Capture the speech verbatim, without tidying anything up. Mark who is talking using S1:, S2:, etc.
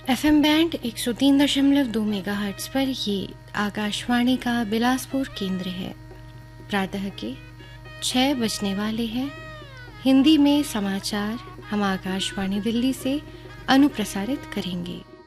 S1: F M band एक सौ तीन दशमलव दो मेगाहर्ट्ज पर ये आकाशवाणी का बिलासपुर केंद्र है। प्रातः के छः बजने वाले हैं। हिंदी में समाचार हम आकाशवाणी दिल्ली से अनुप्रसारित करेंगे।